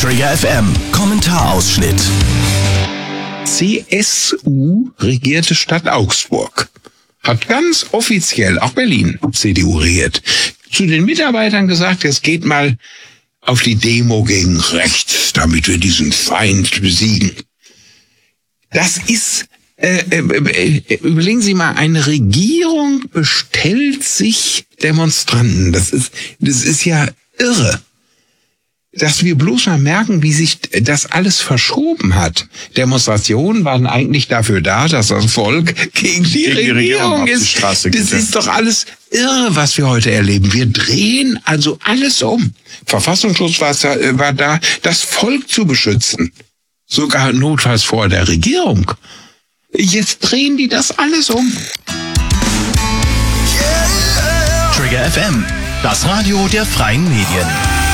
Trigger FM Kommentarausschnitt. CSU regierte Stadt Augsburg. Hat ganz offiziell, auch Berlin, CDU regiert, zu den Mitarbeitern gesagt, jetzt geht mal auf die Demo gegen rechts, damit wir diesen Feind besiegen. Das ist, überlegen Sie mal, eine Regierung bestellt sich Demonstranten. Das ist ja irre. Dass wir bloß mal merken, wie sich das alles verschoben hat. Demonstrationen waren eigentlich dafür da, dass das Volk gegen die Regierung ist. Das ist doch alles irre, was wir heute erleben. Wir drehen also alles um. Verfassungsschutz war da, das Volk zu beschützen. Sogar notfalls vor der Regierung. Jetzt drehen die das alles um. Trigger FM, das Radio der freien Medien.